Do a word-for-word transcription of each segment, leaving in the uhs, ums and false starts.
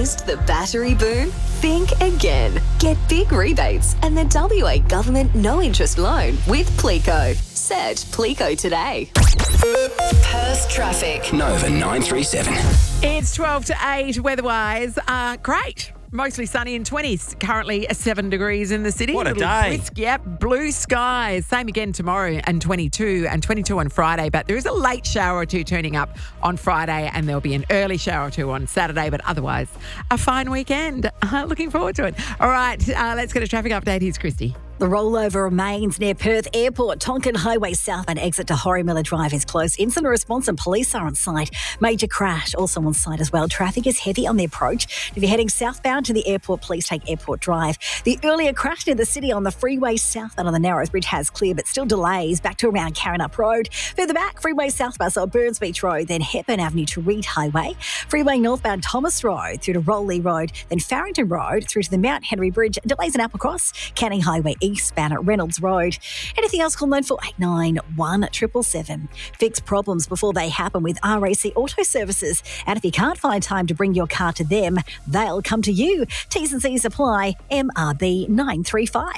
Missed the battery boom? Think again. Get big rebates and the W A government no-interest loan with Pleco. Search Pleco today. Perth traffic. Nova nine three seven. It's twelve to eight weather-wise. Uh, great. Mostly sunny and twenties. Currently seven degrees in the city. What a Little day. Brisk, yep, blue skies. Same again tomorrow and twenty-two and twenty-two on Friday. But there is a late shower or two turning up on Friday and there'll be an early shower or two on Saturday. But otherwise, a fine weekend. Uh, looking forward to it. All right, uh, let's get a traffic update. Here's Christy. The rollover remains near Perth Airport. Tonkin Highway southbound exit to Horrymiller Drive is closed. Incident response and police are on site. Major crash also on site as well. Traffic is heavy on the approach. If you're heading southbound to the airport, please take Airport Drive. The earlier crash near the city on the freeway southbound on the Narrows Bridge has cleared, but still delays back to around Karrinyup Road. Further back, freeway southbound, so Burns Beach Road, then Hepburn Avenue to Reed Highway. Freeway northbound Thomas Road through to Rowley Road, then Farrington Road through to the Mount Henry Bridge. Delays in Applecross. Canning Highway eastbound at Reynolds Road. Anything else, call nine four eight nine, one seven seven seven. Fix problems before they happen with R A C Auto Services. And if you can't find time to bring your car to them, they'll come to you. T's and C's apply. M R B nine three five.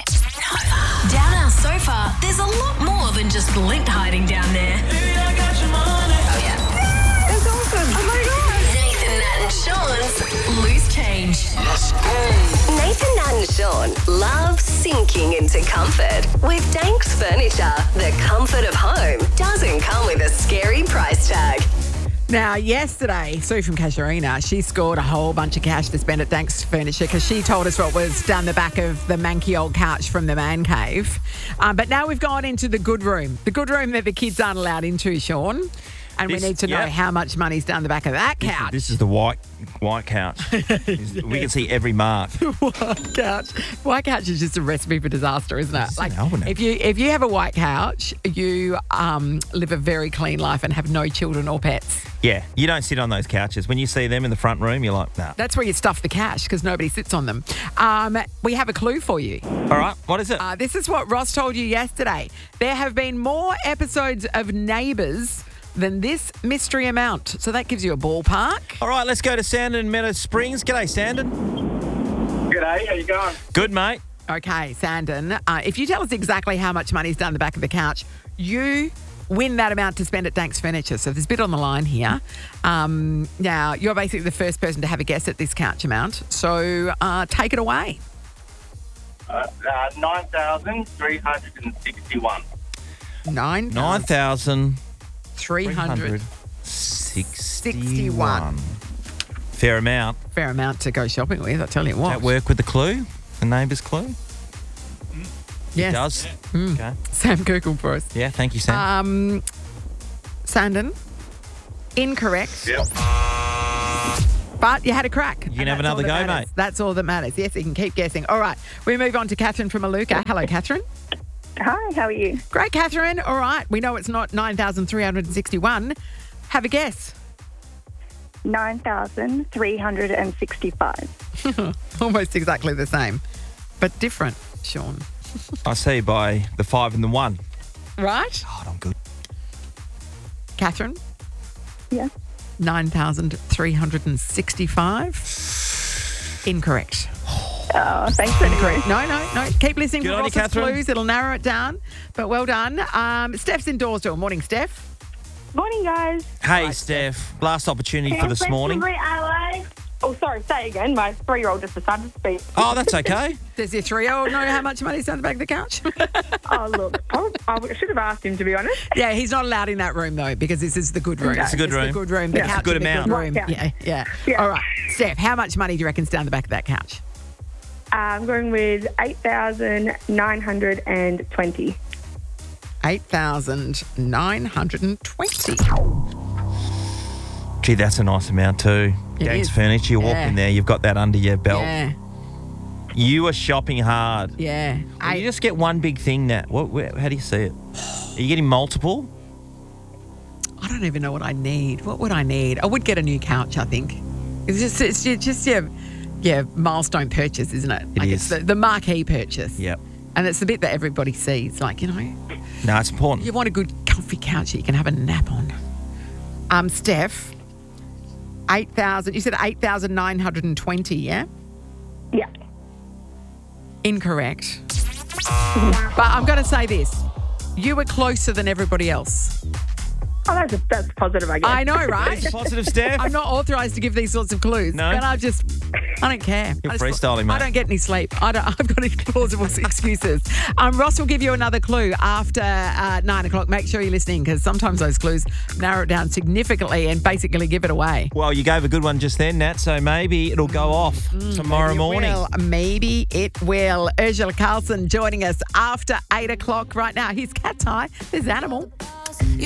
Down our sofa, there's a lot more than just lint hiding down there. Baby, I got your money. Oh, yeah. That's awesome. Oh, my God. Nathan, Nat and Sean's Loose Change. Let's go. Nathan, Nat and Sean love sinking into comfort. With Danks Furniture, the comfort of home doesn't come with a scary price tag. Now, yesterday, Sue from Casuarina, she scored a whole bunch of cash to spend at Danks Furniture because she told us what was down the back of the manky old couch from the man cave. Um, but now we've gone into the good room, the good room that the kids aren't allowed into, Sean. And This- we need to know yep. how much money's down the back of that This, couch. this is the white white couch. We can see every mark. White couch. White couch is just a recipe for disaster, isn't it? It's an almanac. if you if you have a white couch, you um, live a very clean life and have no children or pets. Yeah, you don't sit on those couches. When you see them in the front room, you're like, nah. That's where you stuff the cash because nobody sits on them. Um, we have a clue for you. All right, what is it? Uh, this is what Ross told you yesterday. There have been more episodes of Neighbours than this mystery amount. So that gives you a ballpark. All right, let's go to Sandon Meadow Springs. G'day, Sandon. G'day, how you going? Good, mate. Okay, Sandon, uh, if you tell us exactly how much money's down the back of the couch, you win that amount to spend at Danks Furniture. So there's a bit on the line here. Um, now, you're basically the first person to have a guess at this couch amount. So uh, take it away. Uh, uh, nine thousand three hundred sixty-one. Nine. nine thousand Three three hundred hundred sixty-one. Fair amount. Fair amount to go shopping with, I tell you Does what. that work with the clue? The neighbour's clue? Yes. It does? Mm. Okay. Sam Google for us. Yeah, thank you, Sam. Um, Sandon, incorrect. Yep. But you had a crack. You can And have that's all another that go, matters. mate. That's all that matters. Yes, you can keep guessing. All right, we move on to Catherine from Maluka. Hello, Catherine. Hi, how are you? Great, Catherine. All right, we know it's not nine thousand three hundred sixty-one. Have a guess. nine thousand three hundred sixty-five. Almost exactly the same, but different, Sean. I see by the five and the one. Right? God, I'm good. Catherine, Yeah. nine thousand three hundred sixty-five. Incorrect. Oh, thanks for Incorrect. No, no, no. Keep listening Good for on you, Ross's Catherine. clues. It'll narrow it down. But well done. Um, Steph's in Dawesville. Morning, Steph. Morning, guys. Hey, Steph. Last opportunity for this morning. Oh, sorry, say again. My three-year-old just decided to speak. Oh, that's okay. Does your three-year-old know how much money's down the back of the couch? Oh, look, I should have asked him, to be honest. Yeah, he's not allowed in that room, though, because this is the good room. It's a good room. the good room. The Yeah. couch It's a good in the amount. Good room. Right, Yeah, yeah, Yeah. All right. Steph, how much money do you reckon's down the back of that couch? Uh, I'm going with eight thousand nine hundred twenty. eight thousand nine hundred twenty. Gee, that's a nice amount too. It Gangs is. Furniture, you walk Yeah. in there, you've got that under your belt. Yeah, You are shopping hard. yeah. Well, you Eight- just get one big thing, Nat. What, where, how do you see it? Are you getting multiple? I don't even know what I need. What would I need? I would get a new couch, I think. It's just, it's ju- just your, your milestone purchase, isn't it? It like is. It's the, the marquee purchase. Yep. And it's the bit that everybody sees. Like, you know, No, it's important. you want a good comfy couch that you can have a nap on. Um, Steph, eight thousand. You said eight thousand nine hundred twenty, yeah? Yeah. Incorrect. But I'm going to say this. You were closer than everybody else. Oh, that's, that's positive, I guess. I know, right? Positive, Steph. I'm not authorised to give these sorts of clues. No? But I just, I don't care. You're I just- freestyling, mate. I don't get any sleep. I don't, I've got any plausible excuses. Um, Ross will give you another clue after uh, nine o'clock. Make sure you're listening because sometimes those clues narrow it down significantly and basically give it away. Well, you gave a good one just then, Nat, so maybe it'll go off tomorrow Maybe it morning. will. Maybe it will. Ursula Carlson joining us after eight o'clock right now. Here's Cat's Eye. There's Animal.